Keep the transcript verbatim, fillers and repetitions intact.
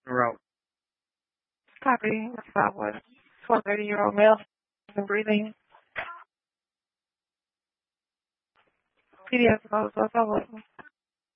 Route. Copy. Southwest. For thirty-year-old male and breathing. P D S code. So, so,